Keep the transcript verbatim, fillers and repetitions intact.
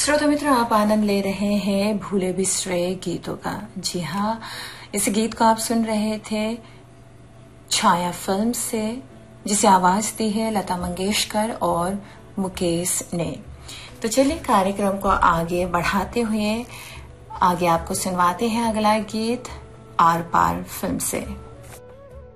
श्रोता मित्रों, आप आनंद ले रहे हैं भूले बिसरे गीतों का। जी हाँ, इस गीत को आप सुन रहे थे छाया फिल्म से, जिसे आवाज दी है लता मंगेशकर और मुकेश ने। तो चलिए कार्यक्रम को आगे बढ़ाते हुए आगे आपको सुनवाते हैं अगला गीत आर पार फिल्म से।